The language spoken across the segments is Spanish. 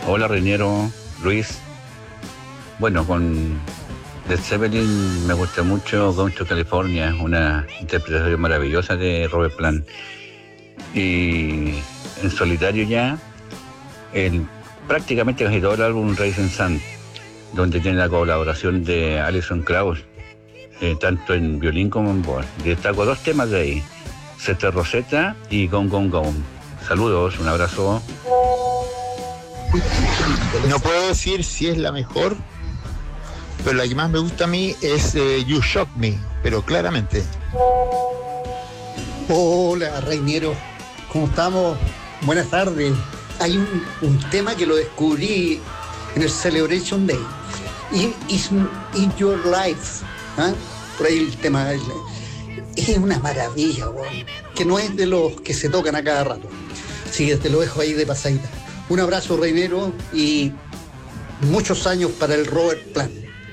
Hola, Reiniero, Luis. Bueno, con Led Zeppelin me gusta mucho Going to California, una interpretación maravillosa de Robert Plant. Y en solitario ya, prácticamente casi todo el álbum Rising Sun, donde tiene la colaboración de Alison Krauss, tanto en violín como en voz. Destaco dos temas de ahí, Sister Rosetta y Gone Gone Gone. Saludos, un abrazo. No puedo decir si es la mejor, pero la que más me gusta a mí es You Shock Me, pero claramente. Hola, Reiniero, ¿cómo estamos? Buenas tardes. Hay un tema que lo descubrí en el Celebration Day. Is Your Life. ¿Ah? Por ahí el tema es una maravilla, bro, que no es de los que se tocan a cada rato. Así que te lo dejo ahí de pasadita. Un abrazo, Reiniero, y muchos años para el Robert Plant.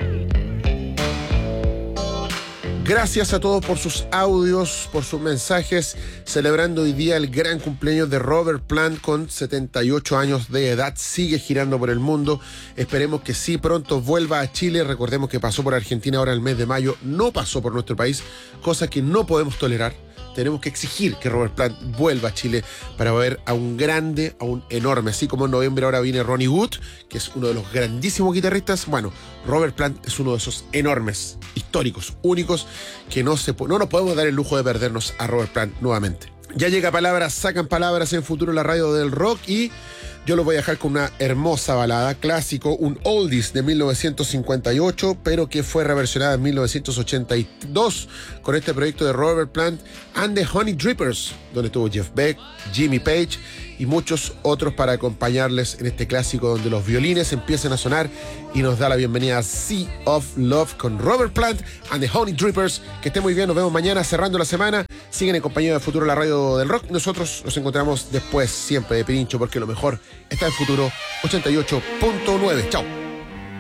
Gracias a todos por sus audios, por sus mensajes, celebrando hoy día el gran cumpleaños de Robert Plant con 78 años de edad. Sigue girando por el mundo. Esperemos que sí pronto vuelva a Chile. Recordemos que pasó por Argentina ahora el mes de mayo. No pasó por nuestro país, cosa que no podemos tolerar. Tenemos que exigir que Robert Plant vuelva a Chile para ver a un grande, a un enorme. Así como en noviembre ahora viene Ronnie Wood, que es uno de los grandísimos guitarristas. Bueno, Robert Plant es uno de esos enormes, históricos, únicos, que no nos podemos dar el lujo de perdernos a Robert Plant nuevamente. Ya llega Palabras, sacan palabras en Futuro, la radio del rock, y yo lo voy a dejar con una hermosa balada, clásico, un oldies de 1958, pero que fue reversionada en 1982 con este proyecto de Robert Plant and the Honey Drippers, donde estuvo Jeff Beck, Jimmy Page y muchos otros para acompañarles en este clásico donde los violines empiezan a sonar y nos da la bienvenida a Sea of Love con Robert Plant and the Honey Drippers. Que esté muy bien, nos vemos mañana cerrando la semana. Siguen en compañía de Futuro, la radio del rock. Nosotros nos encontramos después, siempre de Pirincho, porque lo mejor está en Futuro 88.9. Chao.